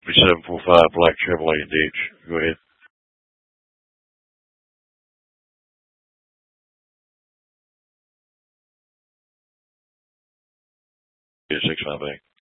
745 Black Chevrolet Ditch. Go ahead. Yeah, 658.